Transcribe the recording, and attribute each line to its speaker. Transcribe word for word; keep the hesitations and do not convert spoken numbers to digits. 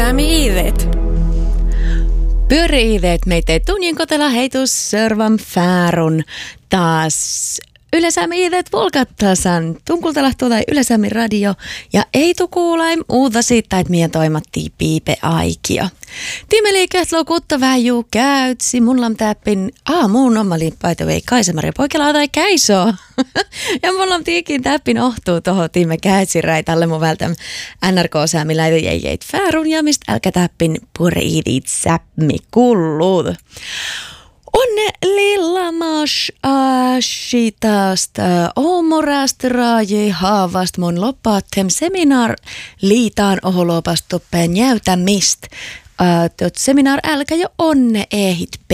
Speaker 1: Ylesäämi iivet.
Speaker 2: Pyöri-iivet meitä tunnin kotela heitus servan fäärun taas. Ylesäämi iivet volkattasan. Tunkulta tuolta Ylesäämi radio ja ei tukuulaim uuta siitä, että meidän toimattiin piipe aikio. Tiimeli kehtlo kutta vähän juu käytsi. Mun lam täppin aamuun ommalin by the way Kaisa-Maria Poikela tai Käiso. Ja mun lam tiikin täppin ohtuu toho tiime käytsiräi tälle mun välttäm N R K-säämi läitä jäijät fäärun ja mistä älkä täppin puriidit säpmi kulluud. Onne lilla mas ashitast omorast raaji haavast mun loppaattem seminar liitaan oholopast toppeen jäytämist. Tot seminar älkä jo onne ehit